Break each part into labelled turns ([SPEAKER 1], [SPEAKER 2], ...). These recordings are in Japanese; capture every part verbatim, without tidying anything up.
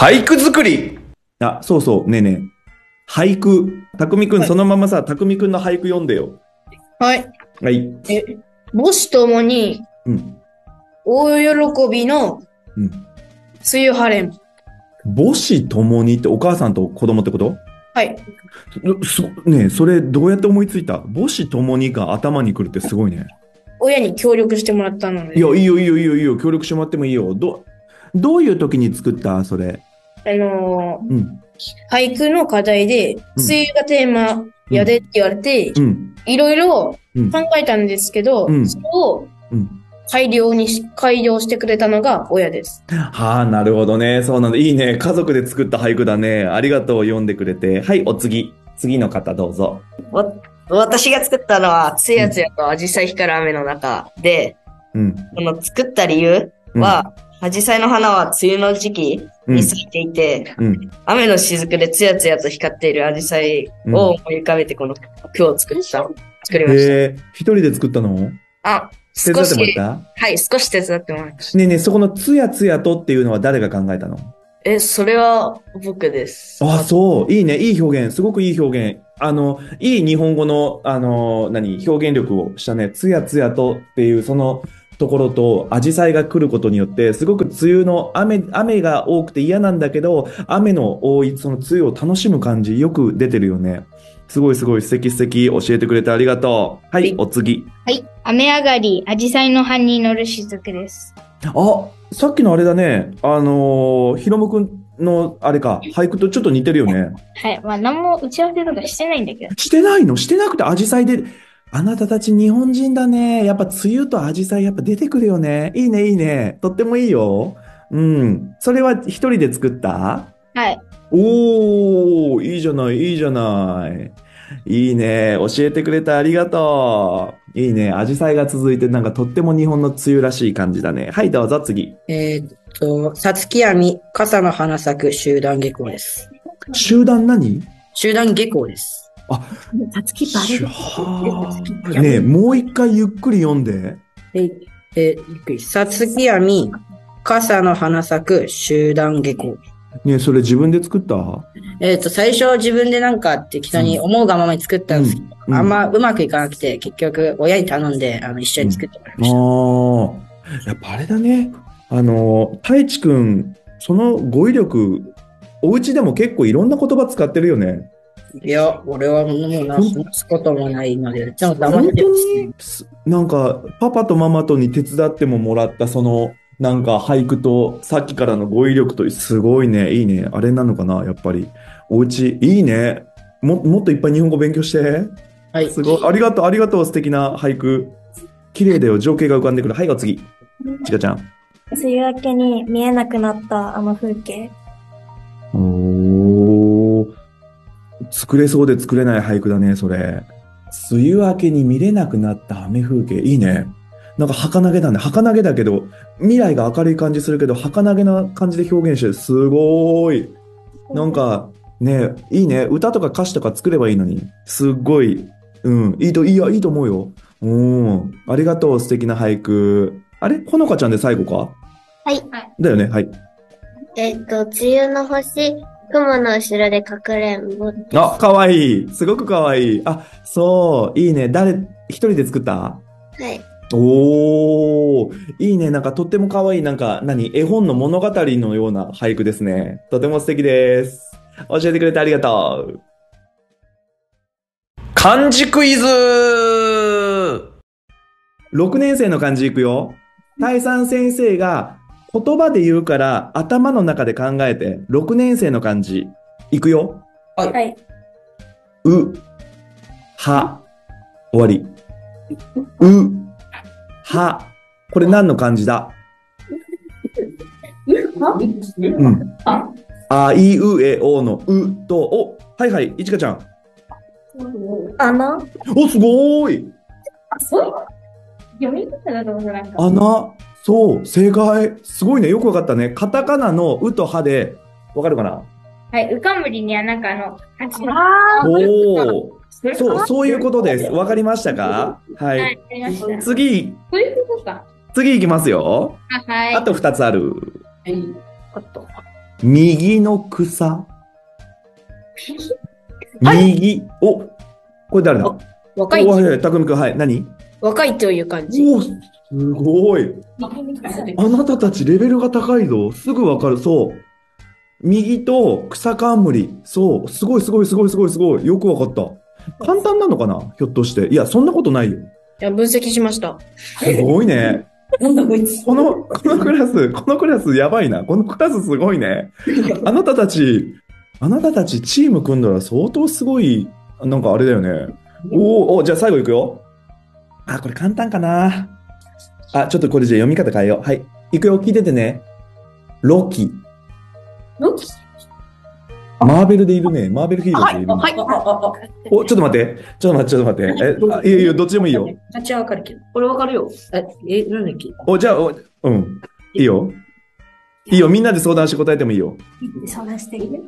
[SPEAKER 1] 俳句作り。あ、そうそう、ねえねえ。俳句。たくみくん、
[SPEAKER 2] はい。
[SPEAKER 1] そのままさ、たくみくんの俳句読んでよ。
[SPEAKER 2] はい。
[SPEAKER 1] はい。
[SPEAKER 2] え、母子ともに
[SPEAKER 1] うん。
[SPEAKER 2] 大喜びの
[SPEAKER 1] うん。
[SPEAKER 2] 梅雨晴れ。
[SPEAKER 1] 母子ともにってお母さんと子供ってこと？
[SPEAKER 2] はい。
[SPEAKER 1] す、ねえ、それどうやって思いついた？母子ともにが頭に来るってすごいね。
[SPEAKER 2] 親に協力してもらったの
[SPEAKER 1] いや、い
[SPEAKER 2] で、
[SPEAKER 1] いよいいよいいよいいよ。協力してもらってもいいよ。ど、どういう時に作ったそれ？
[SPEAKER 2] あのー
[SPEAKER 1] うん。
[SPEAKER 2] 俳句の課題で、
[SPEAKER 1] うん。
[SPEAKER 2] 梅雨がテーマ
[SPEAKER 1] うん。
[SPEAKER 2] やでって言われて、
[SPEAKER 1] うん。
[SPEAKER 2] いろいろ考
[SPEAKER 1] うん。
[SPEAKER 2] えたんですけ
[SPEAKER 1] う
[SPEAKER 2] ど、それ
[SPEAKER 1] ん。
[SPEAKER 2] を
[SPEAKER 1] うん。
[SPEAKER 2] 改良にし、改良してくれたのが親です。
[SPEAKER 1] はあ、なるほどね。そうなんだ。いいね。家族で作った俳句だね。ありがとう。読んでくれて。はい、お次。次の方どうぞ。
[SPEAKER 3] わ、私が作ったのは、つやつ
[SPEAKER 1] うん。
[SPEAKER 3] やとアジサイ光る雨の中で、
[SPEAKER 1] うん。
[SPEAKER 3] この作った理由
[SPEAKER 1] うん。
[SPEAKER 3] は、アジサイの花は梅雨の時期
[SPEAKER 1] うん。
[SPEAKER 3] に咲いていて、
[SPEAKER 1] うん。
[SPEAKER 3] 雨の雫でつやつやと光っているアジサイを
[SPEAKER 1] うん。
[SPEAKER 3] 思い浮かべてこの句を作った、作りました。
[SPEAKER 1] へえ、一人で作ったの？
[SPEAKER 3] あ、
[SPEAKER 1] 手伝って
[SPEAKER 3] 少し、
[SPEAKER 1] もらった？
[SPEAKER 3] はい、少し手伝ってもらいました。
[SPEAKER 1] ねえねえ、そこのつやつやとっていうのは誰が考えたの？
[SPEAKER 3] え、それは僕です。
[SPEAKER 1] あ、
[SPEAKER 3] わ
[SPEAKER 1] そう。いいね。いい表現。すごくいい表現。あの、いい日本語の、あの、何、表現力をしたね。つやつやとっていう、そのところと、アジサイが来ることによって、すごく梅雨の雨、雨が多くて嫌なんだけど、雨の多い、その梅雨を楽しむ感じ、よく出てるよね。すごいすごい素敵素敵。教えてくれてありがとう。はい、お次。
[SPEAKER 4] はい。雨上がり、アジサイの葉に乗る雫です。
[SPEAKER 1] あ、さっきのあれだね。あのー、ひろむくんの、あれか、俳句とちょっと似てるよね。
[SPEAKER 4] はい。まあ、何も打ち合わせとかしてないんだけど。
[SPEAKER 1] してないの？してなくてアジサイで、あなたたち日本人だね。やっぱ梅雨とアジサイやっぱ出てくるよね。いいね、いいね。とってもいいよ。うん。それは一人で作った？
[SPEAKER 4] はい。
[SPEAKER 1] おー、いいじゃない、いいじゃない。いいね。教えてくれてありがとう。いいね。アジサイが続いてなんかとっても日本の梅雨らしい感じだね。はい、どうぞ次。
[SPEAKER 5] えーっと、さつきやみ、傘の花咲く集団下校です。
[SPEAKER 1] 集団何？
[SPEAKER 5] 集団下校です。
[SPEAKER 1] あ、
[SPEAKER 5] さつきバレ
[SPEAKER 1] しゅ
[SPEAKER 5] る。
[SPEAKER 1] はーねえ、もう一回ゆっくり読んで。
[SPEAKER 5] え、え、ゆっくり。さつきやみ、傘の花咲く集団下校。
[SPEAKER 1] ねえ、それ自分で作った？
[SPEAKER 5] えーっと、最初自分でなんか適当に思うがままに作ったんですけど、
[SPEAKER 1] うん。
[SPEAKER 5] あんまうまくいかなくて、結局親に頼んで、あの、一緒に作ってもらいました。
[SPEAKER 1] ああ、やっぱあれだね。あの、太一くん、その語彙力、お家でも結構いろんな言葉使ってるよね。
[SPEAKER 5] いや、俺はもうな、
[SPEAKER 1] ほん、
[SPEAKER 5] 話すこともないので、ちょっと黙っ
[SPEAKER 1] 本当
[SPEAKER 5] てますね。
[SPEAKER 1] に、すなんか、パパとママとに手伝ってももらった、その、なんか俳句と、さっきからの語彙力と、すごいね、いいね。あれなのかな、やっぱり。お家、いいね。も、もっといっぱい日本語勉強して。
[SPEAKER 5] はい。
[SPEAKER 1] すごい。ありがとう、ありがとう、素敵な俳句。綺麗だよ、情景が浮かんでくる。はい、お次。ちかちゃん。
[SPEAKER 6] 梅雨明けに見えなくなったあの風景。
[SPEAKER 1] おー。作れそうで作れない俳句だね、それ。梅雨明けに見れなくなった雨風景。いいね。なんか儚げだね。儚げだけど、未来が明るい感じするけど、儚げな感じで表現してる。すごーい。なんか、ね、いいね。歌とか歌詞とか作ればいいのに。すっごい、うん、いいと、いいや、いいと思うよ。うん。ありがとう、素敵な俳句。あれほのかちゃんで最後か？
[SPEAKER 6] はい。
[SPEAKER 1] だよね、はい。
[SPEAKER 6] えっと、梅雨の星、雲の後ろでかくれんぼです。
[SPEAKER 1] あ、かわいい。すごくかわいい。あ、そう、いいね。誰、一人で作った？
[SPEAKER 6] はい。
[SPEAKER 1] おー、いいね。なんかとってもかわいい。なんか、何絵本の物語のような俳句ですね。とても素敵です。教えてくれてありがとう。漢字クイズ !ろく 年生の漢字いくよ。大三先生が言葉で言うから頭の中で考えて。ろくねん生の漢字。いくよ。
[SPEAKER 5] はい。
[SPEAKER 6] はい。
[SPEAKER 1] う、は、終わり。う、は。これ何の漢字だ？うん。あいうえおのうと、お、はいはい、いちかちゃん。
[SPEAKER 6] 穴
[SPEAKER 1] お、すごーい。
[SPEAKER 4] 読み方だと思うなんか。
[SPEAKER 1] 穴。そう、正解。すごいね。よくわかったね。カタカナのうとはで、わかるかな？
[SPEAKER 4] はい。うかんむりにはなんかあの、
[SPEAKER 6] あ
[SPEAKER 1] おー。そう、そういうことです。わかりましたか？は
[SPEAKER 4] はい、わ
[SPEAKER 1] い。
[SPEAKER 4] かりました。
[SPEAKER 1] 次、
[SPEAKER 4] そういうことか。
[SPEAKER 1] 次いきますよ。
[SPEAKER 4] あ、はい。
[SPEAKER 1] あとふたつある。
[SPEAKER 5] はい。
[SPEAKER 6] あと。
[SPEAKER 1] 右の草。右。お、これ誰だ？
[SPEAKER 2] 若い
[SPEAKER 1] お、はいはい、たくみくん、はい。何？
[SPEAKER 2] 若いという感じ。
[SPEAKER 1] お、すごい。あなたたちレベルが高いぞ。すぐわかる。そう。右と草冠。そう。すごいすごいすごいすごいすごい。よくわかった。簡単なのかな？ひょっとして。いや、そんなことないよ。
[SPEAKER 2] いや、分析しました。
[SPEAKER 1] すごいね。
[SPEAKER 5] なんだこいつ。
[SPEAKER 1] この、このクラス、このクラスやばいな。このクラスすごいね。あなたたち、あなたたちチーム組んだら相当すごい、なんかあれだよね。おーお、じゃあ最後いくよ。あ、これ簡単かな。あ、ちょっとこれじゃあ読み方変えよう。はい。いくよ、聞いててね。ロキ。
[SPEAKER 2] ロキ
[SPEAKER 1] マーベルでいるね。マーベルヒーローでいるね。
[SPEAKER 2] はい。
[SPEAKER 5] あ、あ、あ、
[SPEAKER 1] お、ちょっと待って。ちょっと待って、ちょっと待って。え、あいやいや、どっちでもいいよ。
[SPEAKER 5] あっちはわかるけど。これわかるよ。え、え、なんだっけ？
[SPEAKER 1] お、じゃあ、おうん。いいよ。いいよ。みんなで相談して答えてもいいよ。
[SPEAKER 7] 相談している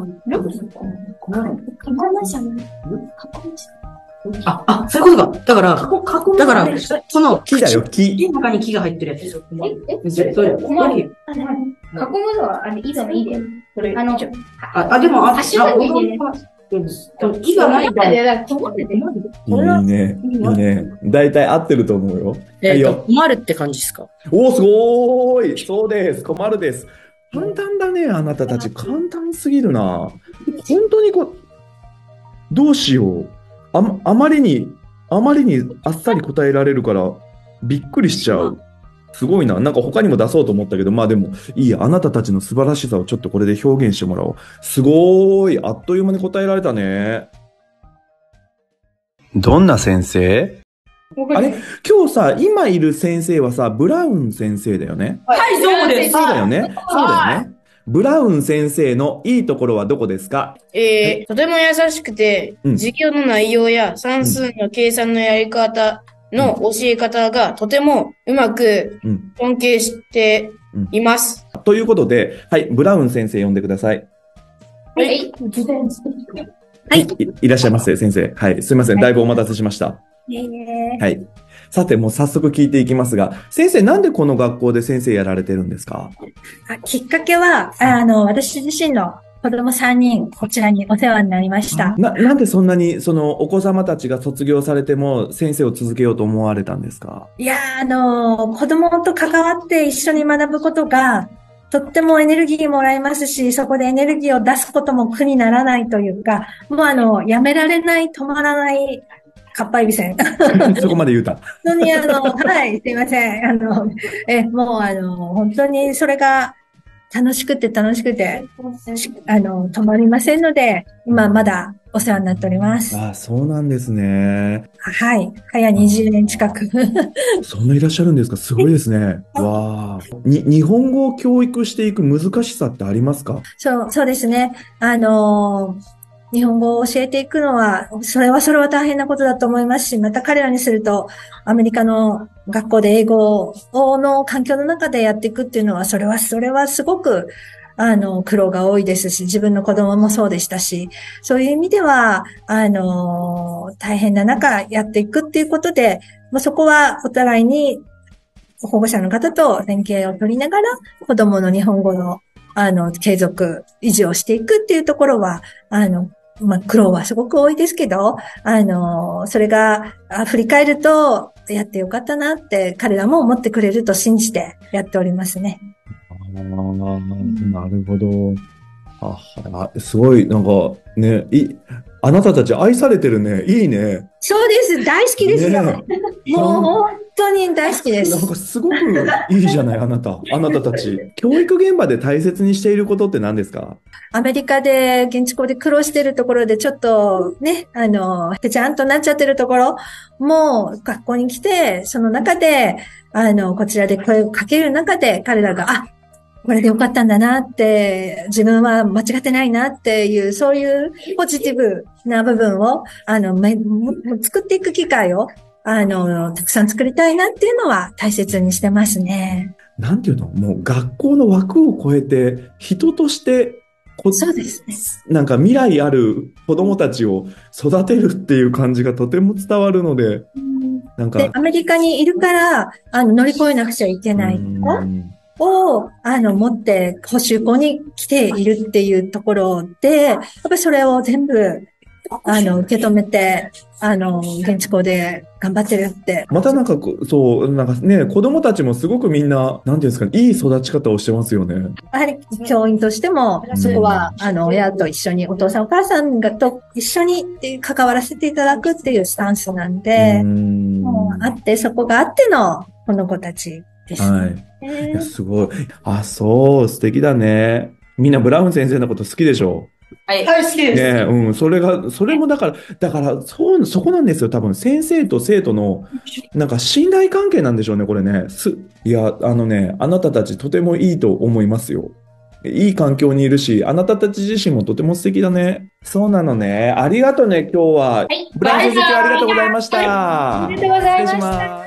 [SPEAKER 5] あ、あ、そういうことか。だから、だから、この、
[SPEAKER 1] 木だよ、木。
[SPEAKER 5] 木の中に木が入ってるやつですよ。え、それ、それ、
[SPEAKER 4] 囲むのは、あれ、いいのいいで。あの、
[SPEAKER 5] あ、あ、でも、あ、
[SPEAKER 4] ハッシュタグ入れる
[SPEAKER 5] 木がないから。
[SPEAKER 1] いいね。いいね。大体合ってると思うよ。は
[SPEAKER 5] えっと、
[SPEAKER 1] いよ。
[SPEAKER 5] 困るって感じですか？
[SPEAKER 1] おー、すごーい。そうです。困るです。簡単だね、あなたたち。簡単すぎるな。本当にこう、どうしよう。あま、あまりに、あまりにあっさり答えられるから、びっくりしちゃう。すごいな。なんか他にも出そうと思ったけど、まあでも、いいや。あなたたちの素晴らしさをちょっとこれで表現してもらおう。すごーい。あっという間に答えられたね。どんな先生？あれ今日さ、今いる先生はさ、ブラウン先生だよね。
[SPEAKER 5] はい、そうです。
[SPEAKER 1] そうだよね。そうだよね。ブラウン先生のいいところはどこですか？
[SPEAKER 2] えー、とても優しくて、
[SPEAKER 1] うん
[SPEAKER 2] 授業の内容や算数の計算のやり方の教え方がとてもうまく
[SPEAKER 1] うん。
[SPEAKER 2] 尊敬しています。
[SPEAKER 1] ということで、はい、ブラウン先生呼んでください。
[SPEAKER 2] はい。
[SPEAKER 1] はい。い、いらっしゃいませ、先生。はい。すいません。だいぶお待たせしました。はい。さて、もう早速聞いていきますが、先生、なんでこの学校で先生やられてるんですか？
[SPEAKER 7] あきっかけは、あの、私自身の子供さんにん、こちらにお世話になりました。
[SPEAKER 1] な、なんでそんなに、その、お子様たちが卒業されても、先生を続けようと思われたんですか？
[SPEAKER 7] いやー、あの、子供と関わって一緒に学ぶことが、とってもエネルギーもらえますし、そこでエネルギーを出すことも苦にならないというか、もうあの、やめられない、止まらない、かっぱえびせん。
[SPEAKER 1] そこまで言うた。
[SPEAKER 7] 本当にあの、はい、すいません。あの、え、もうあの、本当にそれが楽しくて楽しくて、しあの、止まりませんので、今まだお世話になっております。
[SPEAKER 1] ああ、そうなんですね。
[SPEAKER 7] はい。早にじゅうねん近く。
[SPEAKER 1] そんないらっしゃるんですか？すごいですね。わあ。に、日本語を教育していく難しさってありますか？
[SPEAKER 7] そう、そうですね。あのー日本語を教えていくのは、それはそれは大変なことだと思いますし、また彼らにすると、アメリカの学校で英語の環境の中でやっていくっていうのは、それは、それはすごく、あの、苦労が多いですし、自分の子供もそうでしたし、そういう意味では、あの、大変な中やっていくっていうことで、もうそこはお互いに保護者の方と連携を取りながら、子供の日本語のあの、継続、維持をしていくっていうところは、あの、まあ、苦労はすごく多いですけど、あの、それが、あ振り返ると、やってよかったなって、彼らも思ってくれると信じてやっておりますね。
[SPEAKER 1] ああ、なるほど。あ、あすごい、なんか、ね、い、あなたたち愛されてるね。いいね。
[SPEAKER 7] そうです。大好きですよ。
[SPEAKER 1] ね
[SPEAKER 7] もう本当に大好きです。
[SPEAKER 1] なんかすごくいいじゃない、あなた。あなたたち。教育現場で大切にしていることって何ですか？
[SPEAKER 7] アメリカで現地校で苦労してるところでちょっとね、あの、ぺちゃんとなっちゃってるところもう学校に来て、その中で、あの、こちらで声をかける中で彼らが、あ、これでよかったんだなって、自分は間違ってないなっていう、そういうポジティブな部分を、あの、め作っていく機会を、あの、たくさん作りたいなっていうのは大切にしてますね。
[SPEAKER 1] なんていうの？もう学校の枠を超えて、人としてこ、
[SPEAKER 7] そうですね。
[SPEAKER 1] なんか未来ある子供たちを育てるっていう感じがとても伝わるので、なんか。
[SPEAKER 7] で、アメリカにいるから、あの、乗り越えなくちゃいけない。
[SPEAKER 1] うん
[SPEAKER 7] を、あの、持って補習校に来ているっていうところで、やっぱりそれを全部、あの、受け止めて、あの、現地校で頑張ってるって。
[SPEAKER 1] またなんかこ、そう、なんかね、子供たちもすごくみんな、なんていうんですかね、いい育ち方をしてますよね。
[SPEAKER 7] やはり教員としても、そこは、あの、親と一緒に、お父さんお母さんがと一緒に関わらせていただくっていうスタンスなんで、
[SPEAKER 1] うん
[SPEAKER 7] もうあって、そこがあっての、この子たちです。
[SPEAKER 1] はい。いや、すごい。あ、そう、素敵だね。みんなブラウン先生のこと好きでしょ？
[SPEAKER 3] はい。
[SPEAKER 2] はい、好きです。
[SPEAKER 1] ねえ、うん、それが、それもだから、だから、そう、そこなんですよ。多分、先生と生徒の、なんか信頼関係なんでしょうね、これね。す、いや、あのね、あなたたちとてもいいと思いますよ。いい環境にいるし、あなたたち自身もとても素敵だね。そうなのね。ありがとうね、今日は。ブラウン先生、今日はありがとうございました。
[SPEAKER 2] ありがとうございました
[SPEAKER 1] 失礼します。